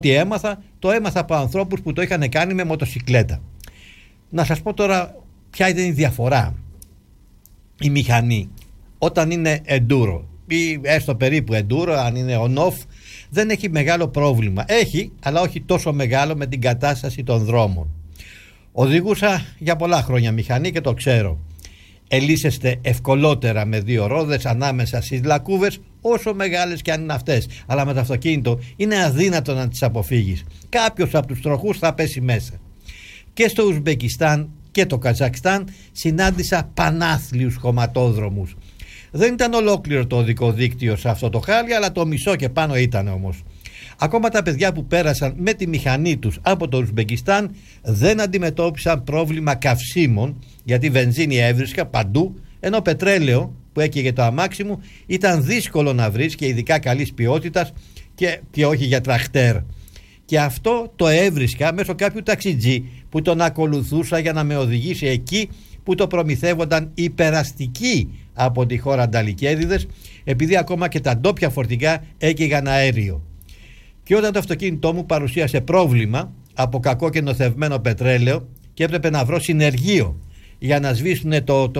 Τι έμαθα, το έμαθα από ανθρώπους που το είχαν κάνει με μοτοσικλέτα. Να σας πω τώρα ποια ήταν η διαφορά. Η μηχανή όταν είναι enduro ή έστω περίπου enduro, αν είναι on-off, δεν έχει μεγάλο πρόβλημα. Έχει, αλλά όχι τόσο μεγάλο με την κατάσταση των δρόμων. Οδηγούσα για πολλά χρόνια μηχανή και το ξέρω. Ελύσεστε ευκολότερα με δύο ρόδες ανάμεσα στις λακκούβες, όσο μεγάλες και αν είναι αυτές. Αλλά με το αυτοκίνητο είναι αδύνατο να τις αποφύγεις. Κάποιος από τους τροχούς θα πέσει μέσα. Και στο Ουσμπεκιστάν και το Καζακστάν συνάντησα πανάθλιους χωματόδρομους. Δεν ήταν ολόκληρο το οδικό δίκτυο σε αυτό το χάρι, αλλά το μισό και πάνω ήταν όμως. Ακόμα τα παιδιά που πέρασαν με τη μηχανή τους από το Ουσμπεκιστάν δεν αντιμετώπισαν πρόβλημα καυσίμων, γιατί βενζίνη έβρισκα παντού, ενώ πετρέλαιο που έκαιγε το αμάξι μου ήταν δύσκολο να βρεις και ειδικά καλής ποιότητας και όχι για τραχτέρ. Και αυτό το έβρισκα μέσω κάποιου ταξιτζή που τον ακολουθούσα για να με οδηγήσει εκεί που το προμηθεύονταν οι περαστικοί από τη χώρα Ανταλικέριδες, επειδή ακόμα και τα ντόπια φορτηγά έκαιγαν αέριο. Και όταν το αυτοκίνητό μου παρουσίασε πρόβλημα από κακό και νοθευμένο πετρέλαιο και έπρεπε να βρω συνεργείο για να σβήσουν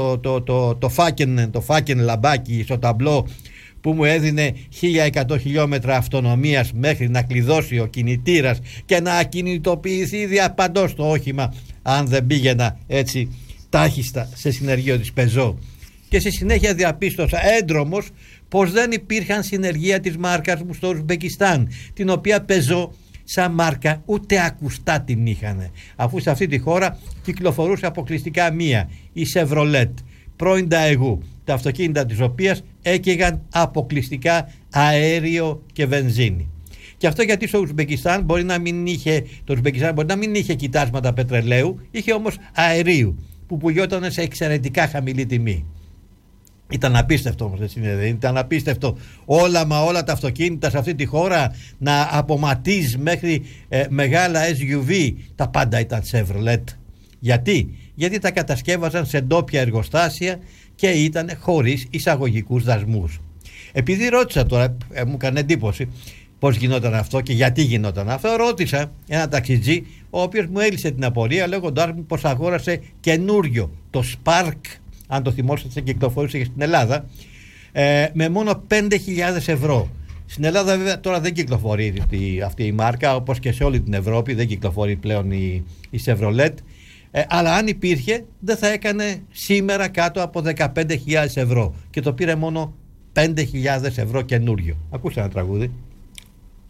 το φάκεν λαμπάκι στο ταμπλό που μου έδινε 1100 χιλιόμετρα αυτονομίας μέχρι να κλειδώσει ο κινητήρας και να ακινητοποιηθεί διαπαντός το όχημα, αν δεν πήγαινα έτσι τάχιστα σε συνεργείο της Πεζό. Και στη συνέχεια διαπίστωσα έντρομος πως δεν υπήρχαν συνεργεία της μάρκας μου στο Ουσμπεκιστάν, την οποία Πεζό σαν μάρκα ούτε ακουστά την είχανε, αφού σε αυτή τη χώρα κυκλοφορούσε αποκλειστικά μία, η Chevrolet, πρώην Daewoo, τα αυτοκίνητα της οποίας έκαιγαν αποκλειστικά αέριο και βενζίνη. Και αυτό γιατί στο Ουσμπεκιστάν μπορεί να μην είχε κοιτάσματα πετρελαίου, είχε όμως αερίου που πουλιόταν σε εξαιρετικά χαμηλή τιμή. Ήταν απίστευτο όμως, έτσι είναι, ήταν απίστευτο όλα τα αυτοκίνητα σε αυτή τη χώρα να αποματίζει μέχρι μεγάλα SUV, τα πάντα ήταν Chevrolet. Γιατί τα κατασκεύαζαν σε ντόπια εργοστάσια και ήταν χωρίς εισαγωγικούς δασμούς. Επειδή ρώτησα τώρα, μου έκανε εντύπωση πώς γινόταν αυτό και γιατί γινόταν αυτό, ρώτησα ένα ταξιτζή ο οποίος μου έλυσε την απορία λέγοντάς μου πως αγόρασε καινούριο το Spark, αν το θυμόσαστε, κυκλοφορούσε και στην Ελλάδα, με μόνο 5.000 ευρώ. Στην Ελλάδα βέβαια τώρα δεν κυκλοφορεί αυτή η μάρκα, όπως και σε όλη την Ευρώπη δεν κυκλοφορεί πλέον η Chevrolet, αλλά αν υπήρχε δεν θα έκανε σήμερα κάτω από 15.000 ευρώ και το πήρε μόνο 5.000 ευρώ καινούριο. Ακούστε ένα τραγούδι.